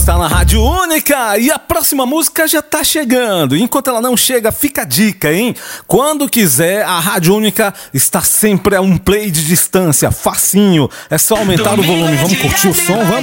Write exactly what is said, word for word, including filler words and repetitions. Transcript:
Está na Rádio Única e a próxima música já tá chegando. Enquanto ela não chega, fica a dica, hein? Quando quiser, a Rádio Única está sempre a um play de distância, facinho. É só aumentar o volume. Vamos curtir o som, vamos?